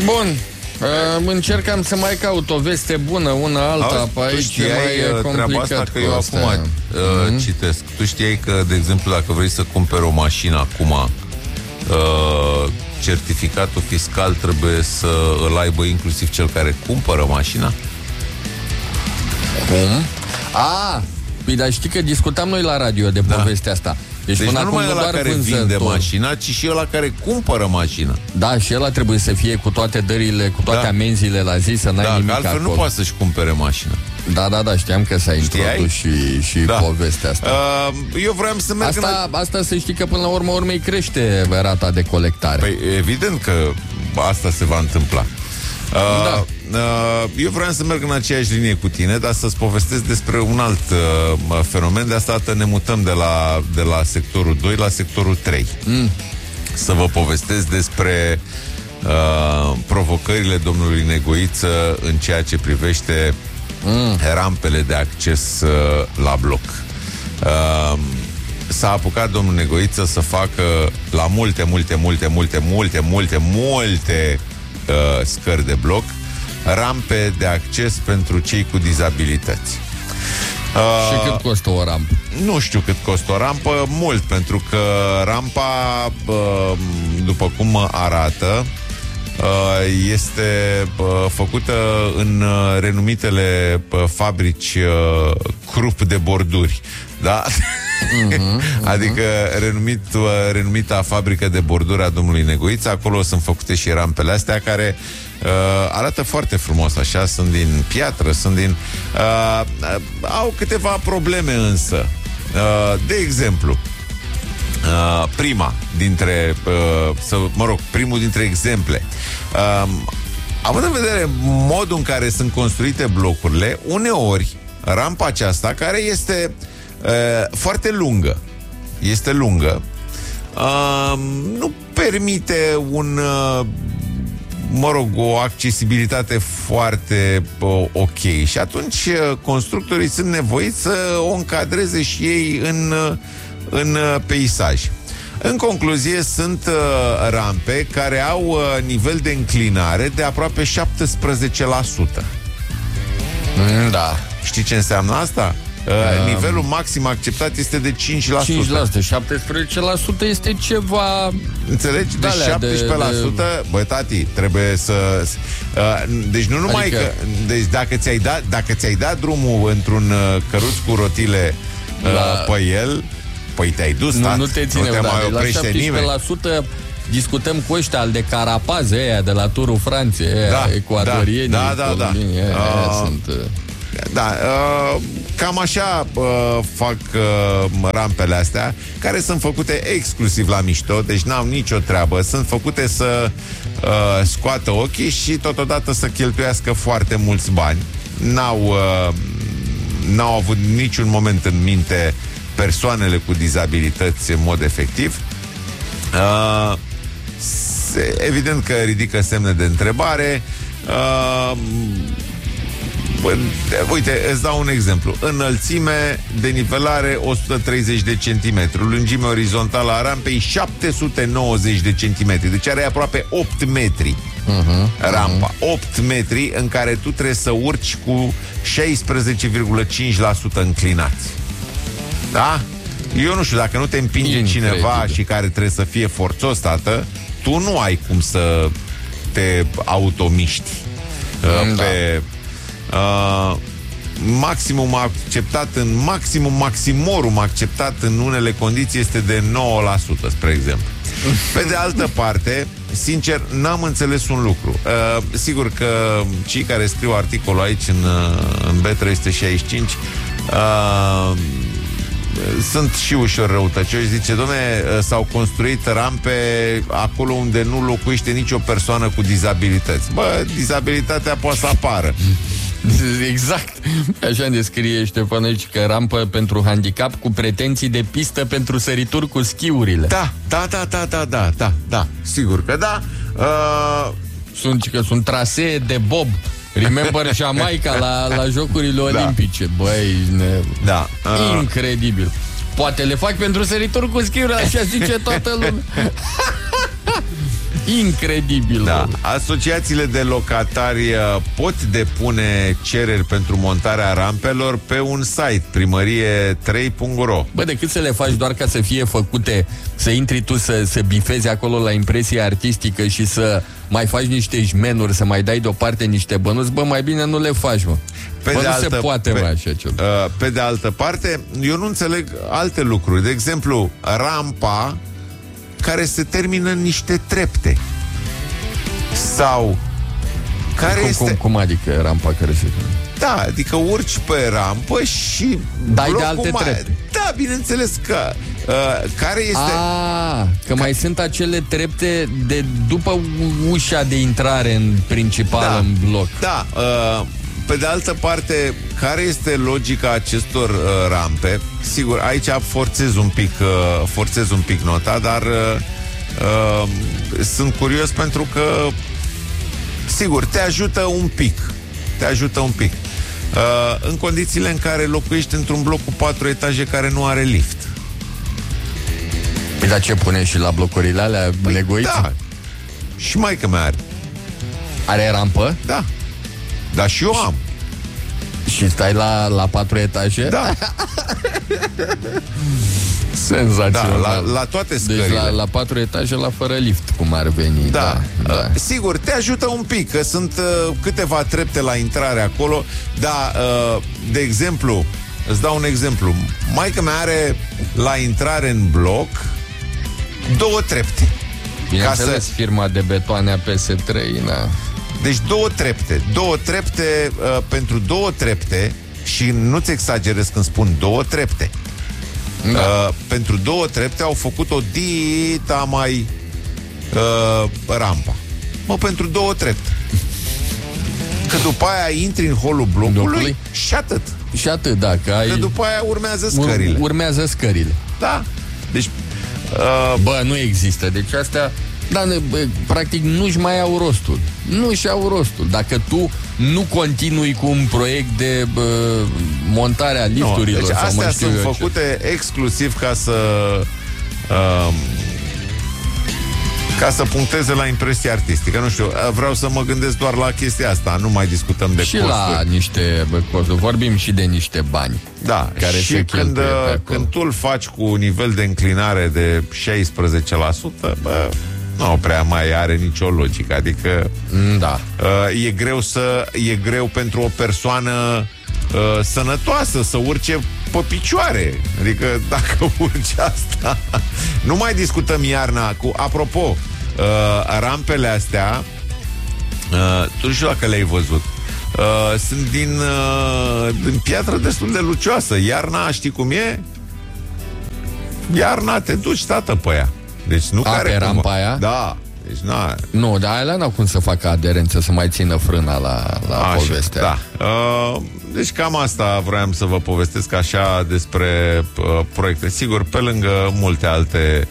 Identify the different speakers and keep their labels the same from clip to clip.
Speaker 1: Bun. Încercam să mai caut o veste bună, una alta, pe aici e mai complicat asta,
Speaker 2: că eu acum citesc. Tu știai că, de exemplu, dacă vrei să cumperi o mașină acum, certificatul fiscal trebuie să îl aibă inclusiv cel care cumpără mașina?
Speaker 1: Cum? Păi, dar știi că discutam noi la radio de povestea asta. Deci
Speaker 2: nu numai ăla care vinde mașina, ci și ăla care cumpără mașina.
Speaker 1: Da, și ăla trebuie să fie cu toate dările, cu toate amenziile la zi, să n-ai nimic
Speaker 2: altfel
Speaker 1: acolo.
Speaker 2: Nu poate să-și cumpere mașina.
Speaker 1: Da, știam că s-a introdus și povestea asta.
Speaker 2: Eu vreau să merg
Speaker 1: asta să știi că până la urmei crește rata de colectare.
Speaker 2: Păi evident că asta se va întâmpla. Eu vreau să merg în aceeași linie cu tine, dar să-ți povestesc despre un alt fenomen. De asta ne mutăm de la sectorul 2 la sectorul 3. Să vă povestesc despre provocările domnului Negoiță în ceea ce privește rampele de acces la bloc. S-a apucat domnul Negoiță să facă la multe scări de bloc rampe de acces pentru cei cu dizabilități.
Speaker 1: Și cât costă o rampă?
Speaker 2: Nu știu cât costă o rampă, mult, pentru că rampa, după cum arată, este făcută în renumitele fabrici Krupp de borduri. Da? Adică renumita fabrică de borduri a domnului Negoiță. Acolo sunt făcute și rampele astea care arată foarte frumos așa, sunt din piatră, au câteva probleme însă. De exemplu, primul dintre exemple, având în vedere modul în care sunt construite blocurile, uneori rampa aceasta, care este foarte lungă, nu permite o accesibilitate foarte ok. Și atunci constructorii sunt nevoiți să o încadreze și ei în peisaj. În concluzie, sunt rampe care au nivel de înclinare de aproape 17%.
Speaker 1: Da.
Speaker 2: Știi ce înseamnă asta? Nivelul maxim acceptat este de 5%.
Speaker 1: 17% este ceva...
Speaker 2: Înțelegi? Deci 17%. Băi, tati, trebuie să... deci nu numai că... Deci dacă ți-ai dat drumul într-un căruț cu rotile pe el, păi te-ai dus,
Speaker 1: nu te ține,
Speaker 2: nu te mai oprește nimeni.
Speaker 1: La 17% discutăm cu ăștia al de carapaze aia de la Turul Franței, ecuatorieni.
Speaker 2: Da.
Speaker 1: Sunt...
Speaker 2: Da, cam așa fac rampele astea, care sunt făcute exclusiv la mișto, deci n-au nicio treabă. Sunt făcute să scoată ochii și totodată să cheltuiască foarte mulți bani. N-au avut niciun moment în minte persoanele cu dizabilități în mod efectiv. Evident că ridică semne de întrebare. Uite, îți dau un exemplu. Înălțime, denivelare 130 de centimetri, lungime orizontală a rampei 790 de centimetri. Deci are aproape 8 metri rampa. 8 metri în care tu trebuie să urci cu 16,5% înclinați. Da? Eu nu știu, dacă nu te împinge cineva și care trebuie să fie forțos, tată, tu nu ai cum să te automiști pe... maximorum acceptat în unele condiții este de 9%, spre exemplu. Pe de altă parte, sincer, n-am înțeles un lucru. Sigur că cei care scriu articolul aici în B365 sunt și ușor răutăcioși. Zice, dom'le, s-au construit rampe acolo unde nu locuiește nicio persoană cu dizabilități. Bă, dizabilitatea poate să apară.
Speaker 1: Exact. Așa ne scrie Ștefan aici, că rampă pentru handicap cu pretenții de pistă pentru sărituri cu schiurile.
Speaker 2: Da, sigur că da.
Speaker 1: Sunt trasee de bob. Remember Jamaica la Jocurile Olimpice. Băi, incredibil. Poate le fac pentru sărituri cu schiurile, așa zice toată lumea. Incredibil.
Speaker 2: Da. Asociațiile de locatari pot depune cereri pentru montarea rampelor pe un site, primărie3.ro.
Speaker 1: Bă, decât să le faci doar ca să fie făcute, să intri tu să bifezi acolo la impresie artistică și să mai faci niște jmenuri, să mai dai deoparte niște bănuți, bă, mai bine nu le faci, mă. Nu se poate mai așa ceva.
Speaker 2: Pe de altă parte, eu nu înțeleg alte lucruri. De exemplu, rampa care se termină în niște trepte. Sau care
Speaker 1: cum adică rampa care se termină?
Speaker 2: Da, adică urci pe rampă și
Speaker 1: dai de alte trepte.
Speaker 2: Da, bineînțeles că care este...
Speaker 1: Că mai sunt acele trepte de după ușa de intrare în principal, în bloc.
Speaker 2: Da, pe de altă parte, care este logica acestor rampe? Sigur, aici forțez un pic nota, dar sunt curios pentru că sigur, te ajută un pic. În condițiile în care locuiești într-un bloc cu 4 etaje care nu are lift.
Speaker 1: Dar ce pune și la blocurile alea negoiți?
Speaker 2: Da. Și maică mea are.
Speaker 1: Are rampă?
Speaker 2: Da. Dar și eu am.
Speaker 1: Și stai la 4 etaje?
Speaker 2: Da.
Speaker 1: Senzațional.
Speaker 2: Da, la toate scările.
Speaker 1: Deci la 4 etaje, la fără lift, cum ar veni.
Speaker 2: Da. Sigur, te ajută un pic, că sunt câteva trepte la intrare acolo. Da, de exemplu, îți dau un exemplu. Maică mea are la intrare în bloc 2 trepte.
Speaker 1: Bineînțeles, firma de betoane APS3, na.
Speaker 2: Deci 2 trepte pentru 2 trepte. Și nu-ți exagerez când spun 2 trepte. Da. Pentru 2 trepte au făcut o dita mai rampa. Pentru 2 trepte. Că după aia intri în holul blocului și atât.
Speaker 1: Și atât, da. Că
Speaker 2: după aia urmează scările.
Speaker 1: Urmează scările.
Speaker 2: Da. Deci
Speaker 1: bă, nu există. Deci astea, practic nu-și mai au rostul. Nu-și au rostul. Dacă tu nu continui cu un proiect de montare a lifturilor.
Speaker 2: Deci astea sunt făcute exclusiv ca să puncteze la impresie artistică. Nu știu, vreau să mă gândesc doar la chestia asta. Nu mai discutăm de
Speaker 1: și
Speaker 2: costuri.
Speaker 1: La niște costuri. Vorbim și de niște bani.
Speaker 2: Da, care și când tu îl faci cu un nivel de înclinare de 16%, nu prea mai are nicio logică. Adică e greu pentru o persoană sănătoasă să urce pe picioare. Adică dacă urci asta. Nu mai discutăm iarna cu... Apropo, rampele astea, tu nu știu dacă le-ai văzut, sunt din piatră destul de lucioasă. Iarna, știi cum e? Iarna te duci, tată, pe ea. Deci nu care
Speaker 1: rampa aia?
Speaker 2: Da. Deci
Speaker 1: nu, dar alea n-au cum să facă aderență, să mai țină frâna la povestea.
Speaker 2: Da. Deci cam asta vroiam să vă povestesc așa despre proiecte. Sigur, pe lângă multe alte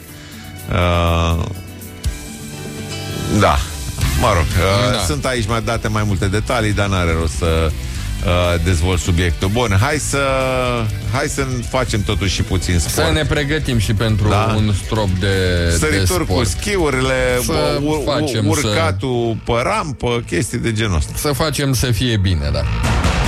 Speaker 2: da. Mă rog, sunt aici mai date mai multe detalii, dar n-are rost să dezvolt subiectul. Bun, hai să facem totuși și puțin sport.
Speaker 1: Să ne pregătim și pentru un strop de
Speaker 2: sărituri cu schiurile, urcatul
Speaker 1: să...
Speaker 2: pe rampă, chestii de genul ăsta.
Speaker 1: Să facem să fie bine, da.